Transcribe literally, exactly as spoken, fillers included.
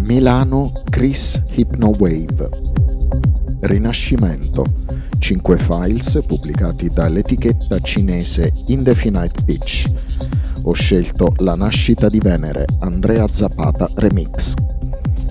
Milano Chris Hypnowave. Rinascimento. cinque files pubblicati dall'etichetta cinese Indefinite Pitch. Ho scelto La nascita di Venere, Andrea Zapata Remix.